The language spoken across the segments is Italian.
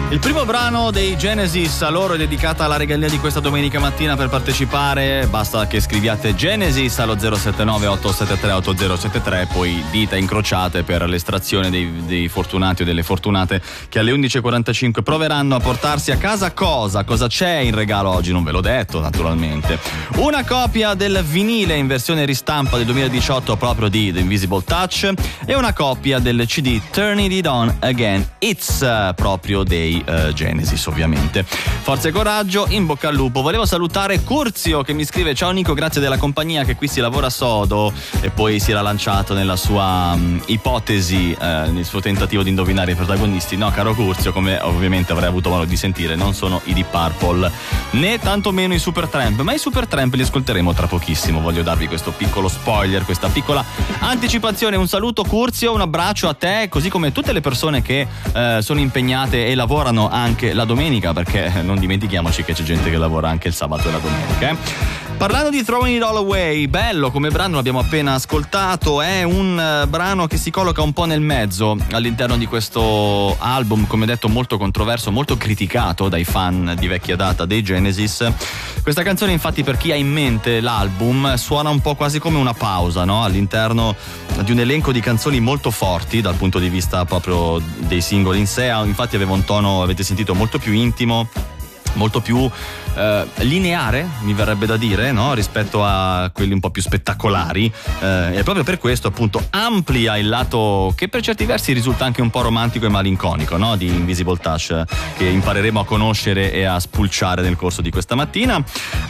Il primo brano dei Genesis a loro è dedicata alla regalia di questa domenica mattina. Per partecipare basta che scriviate Genesis allo 079 873 8073, poi dita incrociate per l'estrazione dei fortunati o delle fortunate che alle 11.45 proveranno a portarsi a casa cosa c'è in regalo oggi, non ve l'ho detto naturalmente. Una copia del vinile in versione ristampa del 2018 proprio di The Invisible Touch e una copia del CD Turn It On Again It's proprio dei Genesis, ovviamente. Forza e coraggio, in bocca al lupo. Volevo salutare Curzio che mi scrive: ciao Nico, grazie della compagnia, che qui si lavora sodo, e poi si era lanciato nella sua ipotesi, nel suo tentativo di indovinare i protagonisti. No, caro Curzio, come ovviamente avrei avuto modo di sentire, non sono i Deep Purple né tantomeno i Supertramp, ma i Supertramp li ascolteremo tra pochissimo. Voglio darvi questo piccolo spoiler, questa piccola anticipazione. Un saluto Curzio, un abbraccio a te, così come tutte le persone che sono impegnate e lavorano anche la domenica, perché non dimentichiamoci che c'è gente che lavora anche il sabato e la domenica. Parlando di Throwing It All Away, bello come brano, l'abbiamo appena ascoltato, è un brano che si colloca un po' nel mezzo all'interno di questo album, come detto molto controverso, molto criticato dai fan di vecchia data dei Genesis. Questa canzone infatti, per chi ha in mente l'album, suona un po' quasi come una pausa, no? All'interno di un elenco di canzoni molto forti dal punto di vista proprio dei singoli in sé. Infatti aveva un tono, avete sentito, molto più intimo, molto più lineare, mi verrebbe da dire, no? Rispetto a quelli un po' più spettacolari, e proprio per questo appunto amplia il lato che per certi versi risulta anche un po' romantico e malinconico, no? Di Invisible Touch, che impareremo a conoscere e a spulciare nel corso di questa mattina.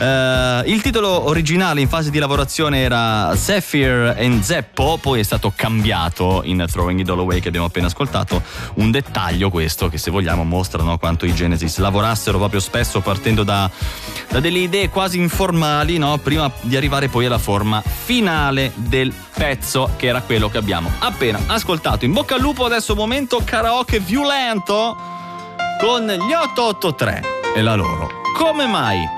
Il titolo originale in fase di lavorazione era Zephyr and Zeppo, poi è stato cambiato in Throwing It All Away, che abbiamo appena ascoltato. Un dettaglio questo che, se vogliamo, mostra, no, quanto i Genesis lavorassero proprio spesso partendo da delle idee quasi informali, no? Prima di arrivare poi alla forma finale del pezzo, che era quello che abbiamo appena ascoltato. In bocca al lupo, adesso momento karaoke violento con gli 883 e la loro Come Mai.